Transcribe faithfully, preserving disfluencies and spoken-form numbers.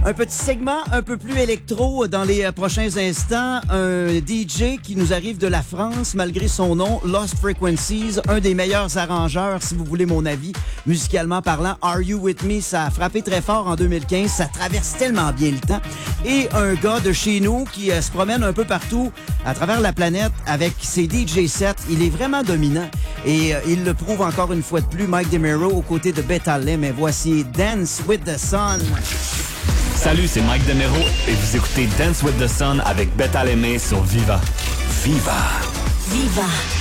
Un petit segment un peu plus électro dans les prochains instants. Un D J qui nous arrive de la France, malgré son nom, Lost Frequencies, un des meilleurs arrangeurs, si vous voulez mon avis, musicalement parlant. Are You With Me, ça a frappé très fort en deux mille quinze, ça traverse tellement bien le temps. Et un gars de chez nous qui euh, se promène un peu partout à travers la planète avec ses D J sets. Il est vraiment dominant et euh, il le prouve encore une fois de plus, Mike DeMero aux côtés de Beta Lim. Et voici Dance With The Sun. Salut, c'est Mike DeMero et vous écoutez Dance With The Sun avec Beta Lemay sur Viva. Viva! Viva!